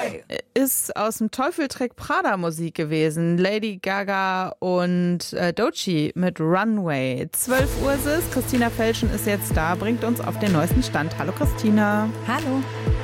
ist aus dem Teufel trägt Prada Musik gewesen. Lady Gaga und Doechii mit Runway. 12 Uhr ist es. Christina Felschen ist jetzt da, bringt uns auf den neuesten Stand. Hallo Christina. Hallo.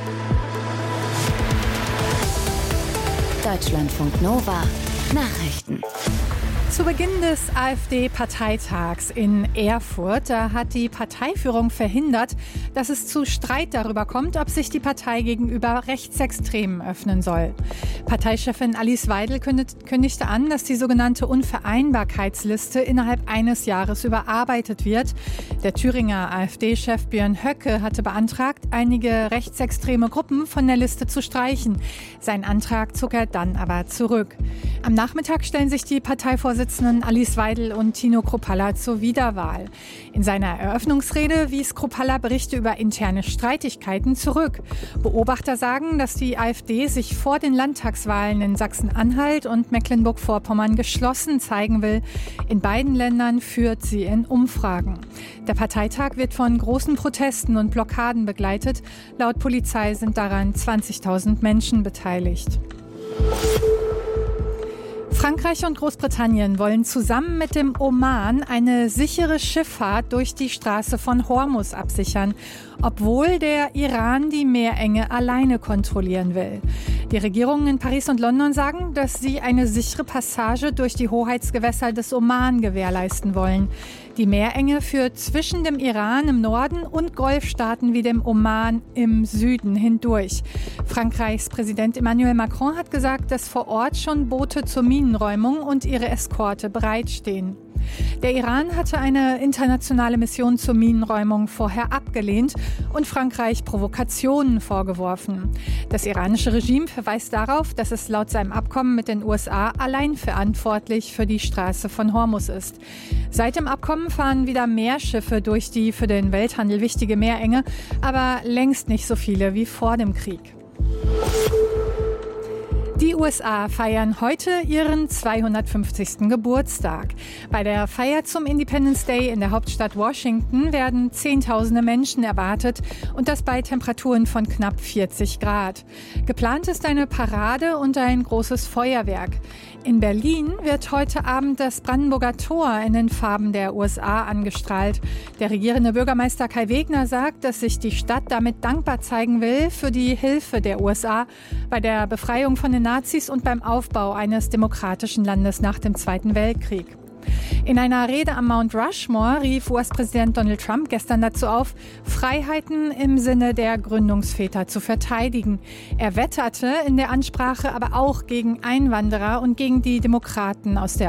Deutschlandfunk Nova Nachrichten. Zu Beginn des AfD-Parteitags in Erfurt, da hat die Parteiführung verhindert, dass es zu Streit darüber kommt, ob sich die Partei gegenüber Rechtsextremen öffnen soll. Parteichefin Alice Weidel kündigte an, dass die sogenannte Unvereinbarkeitsliste innerhalb eines Jahres überarbeitet wird. Der Thüringer AfD-Chef Björn Höcke hatte beantragt, einige rechtsextreme Gruppen von der Liste zu streichen. Seinen Antrag zog er dann aber zurück. Am Nachmittag stellen sich die Parteivorsitzenden Alice Weidel und Tino Kruppalla zur Wiederwahl. In seiner Eröffnungsrede wies Kruppalla Berichte über interne Streitigkeiten zurück. Beobachter sagen, dass die AfD sich vor den Landtagswahlen in Sachsen-Anhalt und Mecklenburg-Vorpommern geschlossen zeigen will. In beiden Ländern führt sie in Umfragen. Der Parteitag wird von großen Protesten und Blockaden begleitet. Laut Polizei sind daran 20.000 Menschen beteiligt. Frankreich und Großbritannien wollen zusammen mit dem Oman eine sichere Schifffahrt durch die Straße von Hormuz absichern, obwohl der Iran die Meerenge alleine kontrollieren will. Die Regierungen in Paris und London sagen, dass sie eine sichere Passage durch die Hoheitsgewässer des Oman gewährleisten wollen. Die Meerenge führt zwischen dem Iran im Norden und Golfstaaten wie dem Oman im Süden hindurch. Frankreichs Präsident Emmanuel Macron hat gesagt, dass vor Ort schon Boote zur Minenräumung und ihre Eskorte bereitstehen. Der Iran hatte eine internationale Mission zur Minenräumung vorher abgelehnt und Frankreich Provokationen vorgeworfen. Das iranische Regime verweist darauf, dass es laut seinem Abkommen mit den USA allein verantwortlich für die Straße von Hormuz ist. Seit dem Abkommen fahren wieder mehr Schiffe durch die für den Welthandel wichtige Meerenge, aber längst nicht so viele wie vor dem Krieg. Die USA feiern heute ihren 250. Geburtstag. Bei der Feier zum Independence Day in der Hauptstadt Washington werden Zehntausende Menschen erwartet und das bei Temperaturen von knapp 40 Grad. Geplant ist eine Parade und ein großes Feuerwerk. In Berlin wird heute Abend das Brandenburger Tor in den Farben der USA angestrahlt. Der regierende Bürgermeister Kai Wegner sagt, dass sich die Stadt damit dankbar zeigen will für die Hilfe der USA bei der Befreiung von den Nazis und beim Aufbau eines demokratischen Landes nach dem Zweiten Weltkrieg. In einer Rede am Mount Rushmore rief US-Präsident Donald Trump gestern dazu auf, Freiheiten im Sinne der Gründungsväter zu verteidigen. Er wetterte in der Ansprache aber auch gegen Einwanderer und gegen die Demokraten aus der